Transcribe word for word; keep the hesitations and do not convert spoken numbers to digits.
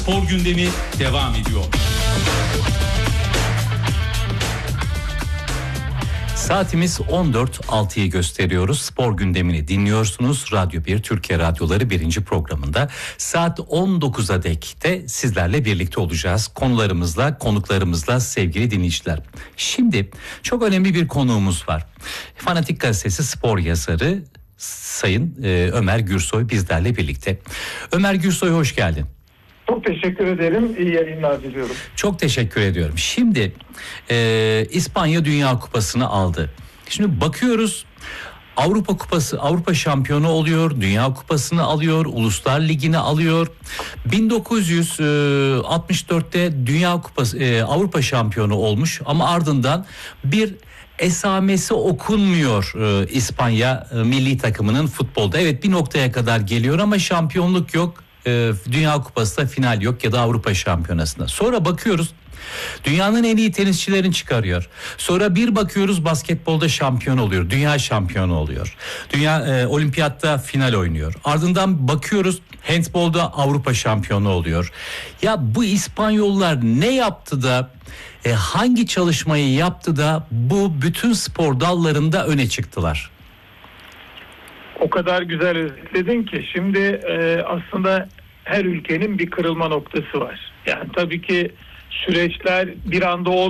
Spor gündemi devam ediyor. Saatimiz on dört altıyı gösteriyoruz. Spor gündemini dinliyorsunuz. Radyo bir Türkiye Radyoları birinci programında. Saat on dokuza dek de sizlerle birlikte olacağız. Konularımızla, konuklarımızla sevgili dinleyiciler. Şimdi çok önemli bir konuğumuz var. Fanatik Gazetesi spor yazarı Sayın e, Ömer Gürsoy bizlerle birlikte. Ömer Gürsoy, hoş geldin. Çok teşekkür ederim. İyi yayınlar diliyorum. Çok teşekkür ediyorum. Şimdi e, İspanya Dünya Kupası'nı aldı. Şimdi bakıyoruz, Avrupa Kupası, Avrupa şampiyonu oluyor, Dünya Kupası'nı alıyor, Uluslar Ligi'ni alıyor. bin dokuz yüz altmış dörtte Dünya Kupası, e, Avrupa şampiyonu olmuş ama ardından bir esamesi okunmuyor e, İspanya e, milli takımının futbolda. Evet, bir noktaya kadar geliyor ama şampiyonluk yok. E, Dünya Kupası'da final yok ya da Avrupa Şampiyonası'nda. Sonra bakıyoruz, dünyanın en iyi tenisçilerini çıkarıyor. Sonra bir bakıyoruz, basketbolda şampiyon oluyor. Dünya şampiyonu oluyor. Dünya e, olimpiyatta final oynuyor. Ardından bakıyoruz, handbolda Avrupa şampiyonu oluyor. Ya bu İspanyollar ne yaptı da e, hangi çalışmayı yaptı da bu bütün spor dallarında öne çıktılar? O kadar güzel özetledin ki şimdi e, aslında her ülkenin bir kırılma noktası var. Yani tabii ki süreçler bir anda olmuyor.